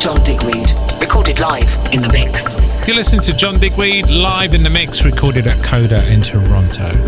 John Digweed, recorded live in the mix. You're listening to John Digweed live in the mix, recorded at Coda in Toronto.